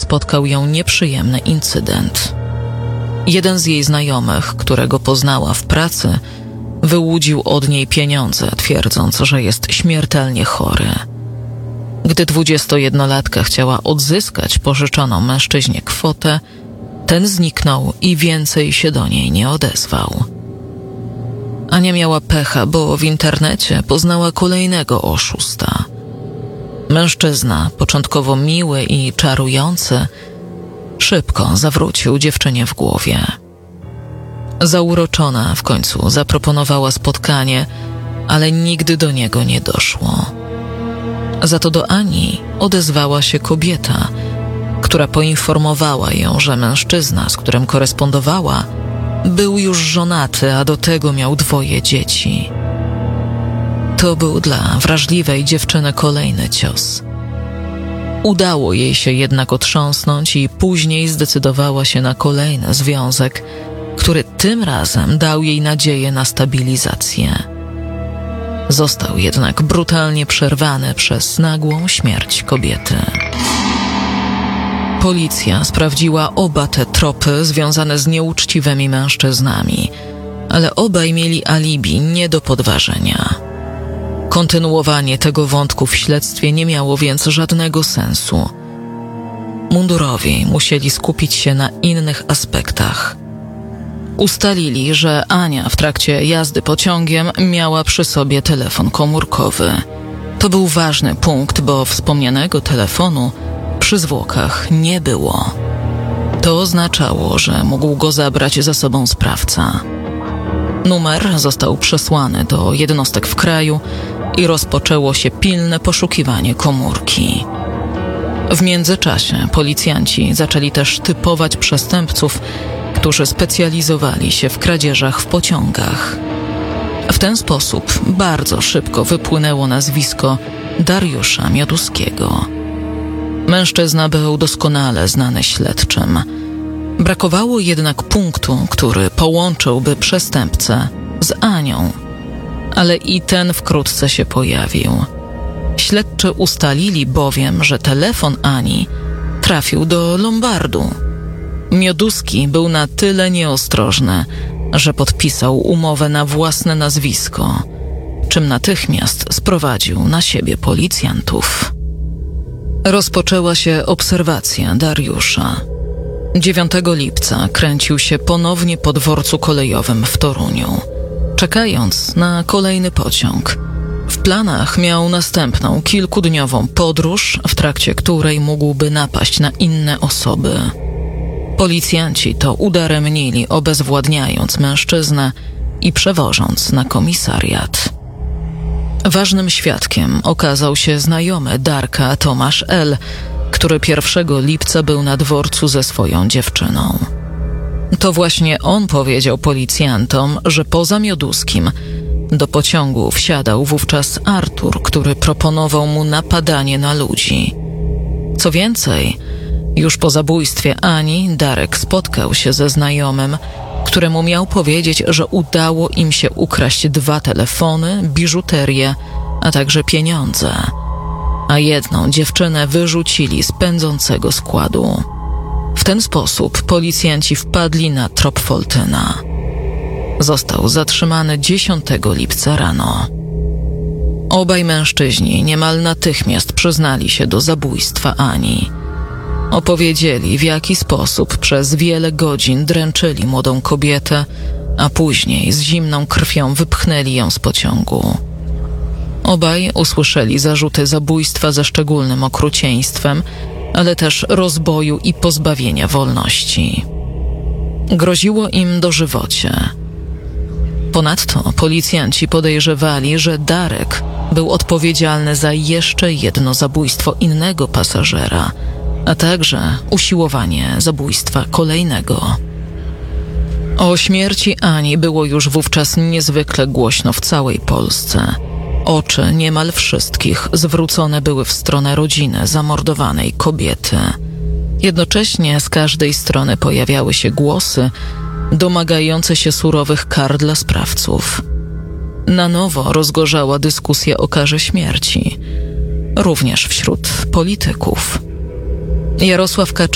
spotkał ją nieprzyjemny incydent. Jeden z jej znajomych, którego poznała w pracy, wyłudził od niej pieniądze, twierdząc, że jest śmiertelnie chory. Gdy 21-latka chciała odzyskać pożyczoną mężczyźnie kwotę, ten zniknął i więcej się do niej nie odezwał. Ania miała pecha, bo w internecie poznała kolejnego oszusta. Mężczyzna, początkowo miły i czarujący, szybko zawrócił dziewczynie w głowie. Zauroczona w końcu zaproponowała spotkanie, ale nigdy do niego nie doszło. Za to do Ani odezwała się kobieta, która poinformowała ją, że mężczyzna, z którym korespondowała, był już żonaty, a do tego miał 2 dzieci. To był dla wrażliwej dziewczyny kolejny cios. Udało jej się jednak otrząsnąć i później zdecydowała się na kolejny związek, który tym razem dał jej nadzieję na stabilizację. Został jednak brutalnie przerwany przez nagłą śmierć kobiety. Policja sprawdziła oba te tropy związane z nieuczciwymi mężczyznami, ale obaj mieli alibi nie do podważenia. Kontynuowanie tego wątku w śledztwie nie miało więc żadnego sensu. Mundurowi musieli skupić się na innych aspektach. Ustalili, że Ania w trakcie jazdy pociągiem miała przy sobie telefon komórkowy. To był ważny punkt, bo wspomnianego telefonu przy zwłokach nie było. To oznaczało, że mógł go zabrać ze sobą sprawca. Numer został przesłany do jednostek w kraju i rozpoczęło się pilne poszukiwanie komórki. W międzyczasie policjanci zaczęli też typować przestępców, którzy specjalizowali się w kradzieżach w pociągach. W ten sposób bardzo szybko wypłynęło nazwisko Dariusza Mioduskiego. Mężczyzna był doskonale znany śledczym. Brakowało jednak punktu, który połączyłby przestępcę z Anią, ale i ten wkrótce się pojawił. Śledczy ustalili bowiem, że telefon Ani trafił do lombardu. Mioduski był na tyle nieostrożny, że podpisał umowę na własne nazwisko, czym natychmiast sprowadził na siebie policjantów. Rozpoczęła się obserwacja Dariusza. 9 lipca kręcił się ponownie po dworcu kolejowym w Toruniu, czekając na kolejny pociąg. W planach miał następną kilkudniową podróż, w trakcie której mógłby napaść na inne osoby. Policjanci to udaremnili, obezwładniając mężczyznę i przewożąc na komisariat. Ważnym świadkiem okazał się znajomy Darka Tomasz L., który 1 lipca był na dworcu ze swoją dziewczyną. To właśnie on powiedział policjantom, że poza Mioduskim do pociągu wsiadał wówczas Artur, który proponował mu napadanie na ludzi. Co więcej, już po zabójstwie Ani Darek spotkał się ze znajomym, któremu miał powiedzieć, że udało im się ukraść 2 telefony, biżuterię, a także pieniądze, a jedną dziewczynę wyrzucili z pędzącego składu. W ten sposób policjanci wpadli na trop Foltyna. Został zatrzymany 10 lipca rano. Obaj mężczyźni niemal natychmiast przyznali się do zabójstwa Ani. Opowiedzieli, w jaki sposób przez wiele godzin dręczyli młodą kobietę, a później z zimną krwią wypchnęli ją z pociągu. Obaj usłyszeli zarzuty zabójstwa ze szczególnym okrucieństwem, ale też rozboju i pozbawienia wolności. Groziło im dożywocie. Ponadto policjanci podejrzewali, że Darek był odpowiedzialny za jeszcze jedno zabójstwo innego pasażera, a także usiłowanie zabójstwa kolejnego. O śmierci Ani było już wówczas niezwykle głośno w całej Polsce. Oczy niemal wszystkich zwrócone były w stronę rodziny zamordowanej kobiety. Jednocześnie z każdej strony pojawiały się głosy domagające się surowych kar dla sprawców. Na nowo rozgorzała dyskusja o karze śmierci, również wśród polityków. Jarosław Kaczyński